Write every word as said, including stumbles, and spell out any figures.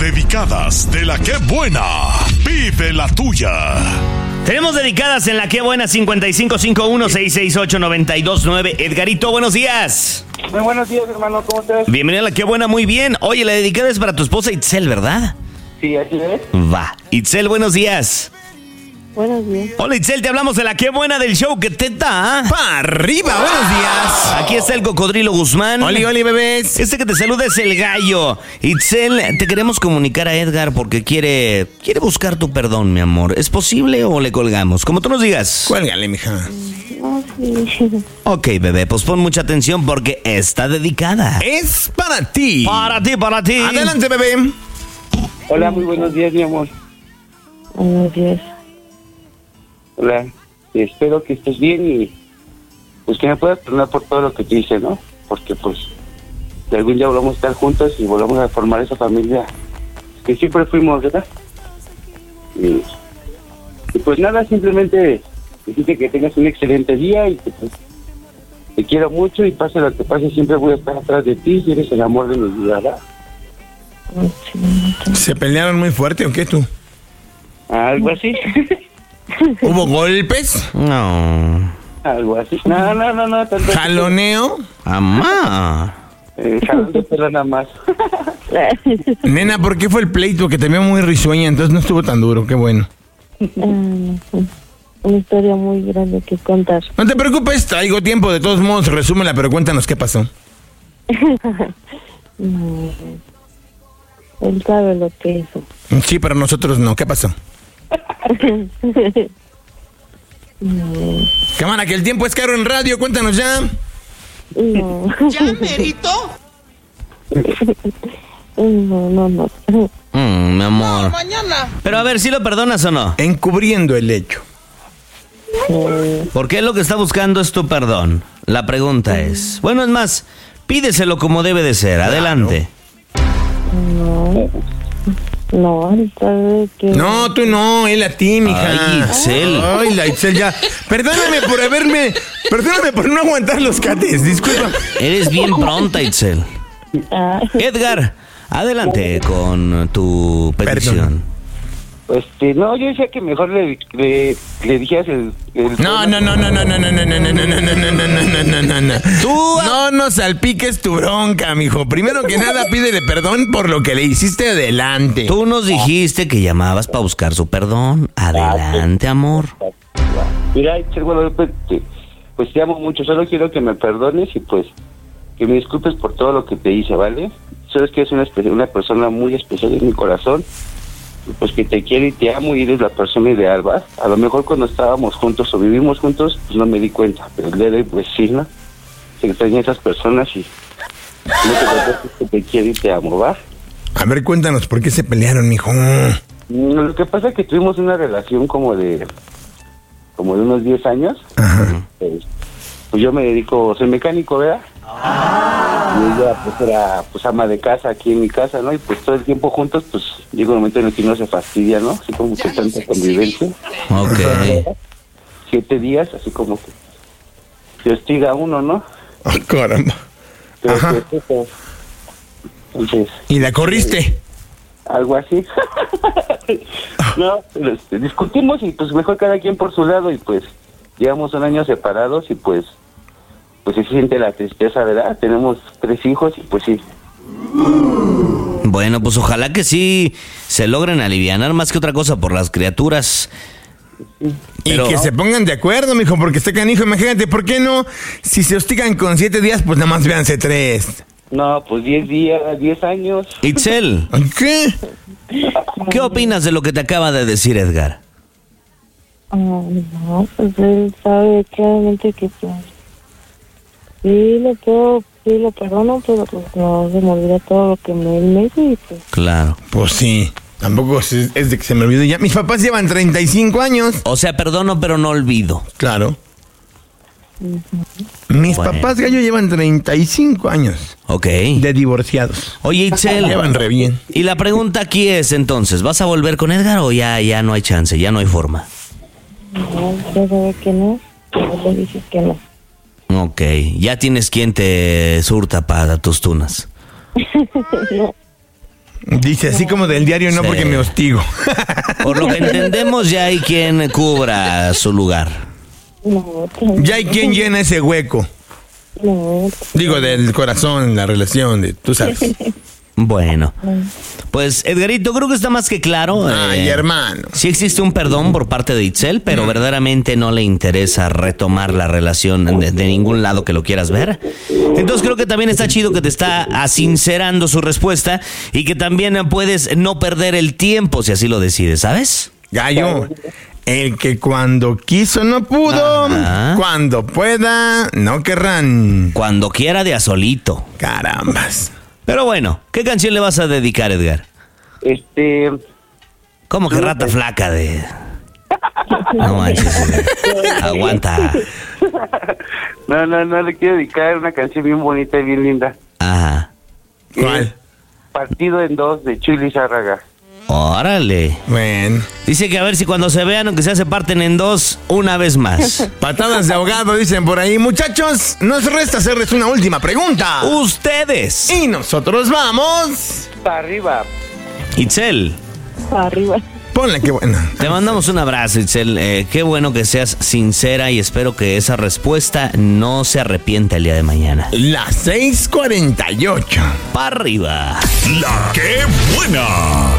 dedicadas de la que buena. Pide la tuya. Tenemos dedicadas en la que buena cincuenta y cinco cincuenta y uno sesenta y ocho noventa y dos nueve. Edgarito, buenos días. Muy buenos días, hermano, ¿cómo estás? Bienvenido a la que buena, muy bien. Oye, la dedicada es para tu esposa Itzel, ¿verdad? Sí, así es. Va. Itzel, buenos días. Buenos días. Hola, Itzel, te hablamos de la que buena del show que te da. ¡Pa' arriba! ¡Buenos días! Aquí está el Cocodrilo Guzmán. ¡Oli, oli, bebés! Este que te saluda es el Gallo. Itzel, te queremos comunicar a Edgar porque quiere quiere buscar tu perdón, mi amor. ¿Es posible o le colgamos? Como tú nos digas. Cuélgale, mija. No, sí. Ok, bebé, pues pon mucha atención porque está dedicada. Es para ti. Para ti, para ti. Adelante, bebé. Hola, muy buenos días, mi amor. Buenos días. Hola, espero que estés bien y pues que me puedas perdonar por todo lo que te hice, ¿no? Porque pues de algún día volvamos a estar juntos y volvamos a formar esa familia que siempre fuimos, ¿verdad? Y, y pues nada, simplemente decirte que tengas un excelente día y que pues, te quiero mucho y pase lo que pase, siempre voy a estar atrás de ti y eres el amor de mi vida, ¿verdad? ¿Se pelearon muy fuerte o qué tú? Algo así. ¿Hubo golpes? No. Algo así. No, no, no, no. Tanto ¿Jaloneo? Amá. Eh, jalón de pelo nada más. Nena, ¿por qué fue el pleito? Que te veo muy risueña, entonces no estuvo tan duro, qué bueno. Um, una historia muy grande que contar. No te preocupes, traigo tiempo, de todos modos, resúmela, pero cuéntanos qué pasó. No, él sabe lo que hizo. Sí, pero nosotros no, ¿qué pasó? No, Cámara, que el tiempo es caro en radio, cuéntanos ya. no. ¿Ya, merito? No, no, no. Mm, mi amor. Mañana. Pero a ver, ¿sí lo perdonas o no? Encubriendo el hecho. Porque él lo que está buscando es tu perdón. La pregunta es... Bueno, es más, pídeselo como debe de ser. Adelante. No. No, él sabe que... No, tú no, él a ti, mija. Ay, Itzel. Ay, la Itzel ya. Perdóname por haberme... Perdóname por no aguantar los cates, disculpa. Eres bien pronta, Itzel. Ah, Edgar, adelante con tu petición. Perdón. Este, no, yo decía que mejor le, le, le dijeras el, el... No, no, no, no, no, no, no, no, no, no, no, no, no, no, no, no, no. Tú... No nos salpiques tu bronca, mijo. Primero que nada, pídele perdón por lo que le hiciste adelante. Tú nos dijiste que llamabas para buscar su perdón. Adelante, amor. Mira, Itzel, bueno, pues te, pues te amo mucho, solo quiero que me perdones y pues que me disculpes por todo lo que te hice, ¿vale? Sabes que eres una, espe- una persona muy especial en mi corazón. Pues que te quiero y te amo y eres la persona ideal, ¿va? A lo mejor cuando estábamos juntos o vivimos juntos, pues no me di cuenta, pero el día de hoy, pues sí, ¿no? Se extrañan esas personas y no te preocupes, que te quiero y te amo, ¿va? A ver, cuéntanos, ¿por qué se pelearon, mijo? Lo que pasa es que tuvimos una relación como de como de unos diez años. Ajá. Pues, pues yo me dedico, soy mecánico, ¿verdad? Y ella pues era pues ama de casa aquí en mi casa, ¿no? Y pues todo el tiempo juntos, pues llega un momento en el que uno se fastidia, ¿no? Así como que tanta convivencia. Ok. Siete días, así como que se hostiga a uno, ¿no? Ay, caramba. Pero, Ajá. pues, eso, entonces, ¿Y la corriste? algo así. No, pero, este, discutimos y pues mejor cada quien por su lado y pues llevamos un año separados y pues pues se siente la tristeza, ¿verdad? Tenemos tres hijos y pues sí. Bueno, pues ojalá que sí se logren alivianar más que otra cosa por las criaturas. Pero- Y que se pongan de acuerdo, mijo, porque está canijo. Imagínate, ¿por qué no? Si se hostigan con siete días, pues nada más véanse tres. No, pues diez días, diez años. Itzel, ¿Ay, ¿Qué? ¿qué opinas de lo que te acaba de decir Edgar? ah, no, pues él sabe claramente que pues... Sí, lo puedo, sí, lo perdono, pero pues no se me olvida todo lo que me, él me hizo y pues... Claro. Pues sí. Tampoco es, es de que se me olvide ya. Mis papás llevan treinta y cinco años. O sea, perdono, pero no olvido. Claro. Mis Bueno. papás, gallo, llevan treinta y cinco años Ok. de divorciados. Oye, Itzel. Llevan re bien. Y la pregunta aquí es entonces, ¿vas a volver con Edgar o ya, ya no hay chance, ya no hay forma? No, ya sabe que no, yo le dije que no. Ok, ya tienes quien te surta para tus tunas. No, Dice así como del diario, no Sí. porque me hostigo. Por lo que entendemos, ya hay quien cubra su lugar. No, Ya hay quien llena ese hueco. no. Digo, del corazón, la relación, de, tú sabes. Bueno, pues Edgarito, creo que está más que claro. Ay, eh, hermano. Sí existe un perdón por parte de Itzel, pero verdaderamente no le interesa retomar la relación de, de ningún lado que lo quieras ver. Entonces creo que también está chido que te está asincerando su respuesta y que también puedes no perder el tiempo si así lo decides, ¿sabes? Gallo, el que cuando quiso no pudo, Ajá. cuando pueda no querrán. Cuando quiera de a solito. Carambas. Pero bueno, ¿qué canción le vas a dedicar, Edgar? Este, ¿Cómo que rata flaca de...? No manches, Edgar. Aguanta. no, no, no, le quiero dedicar una canción bien bonita y bien linda. Ajá. ¿Cuál? Partido en dos de Chuy Lizárraga. Órale. Bueno. Dice que a ver si cuando se vean, aunque sea, se parten en dos una vez más. Patadas de ahogado, dicen por ahí. Muchachos, nos resta hacerles una última pregunta. Ustedes. Y nosotros vamos. Para arriba. Itzel, Para arriba. Ponle que buena. te mandamos un abrazo, Itzel. Eh, qué bueno que seas sincera y espero que esa respuesta no se arrepienta el día de mañana. Las seis cuarenta y ocho. ¡Para arriba! La que buena.